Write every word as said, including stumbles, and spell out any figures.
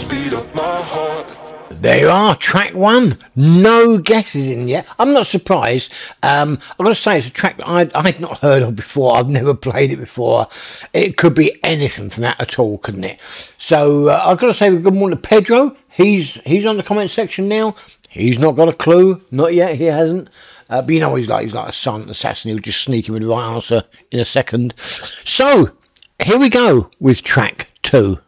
speed up my heart. There you are, track one. No guesses in yet. I'm not surprised. Um, I've got to say, it's a track that I'd, I'd not heard of before. I've never played it before. It could be anything from that at all, couldn't it? So uh, I've got to say good morning to Pedro. He's he's on the comment section now. He's not got a clue. Not yet, he hasn't. Uh, but you know, he's like, he's like a silent assassin. He'll just sneak in with the right answer in a second. So, here we go with track two.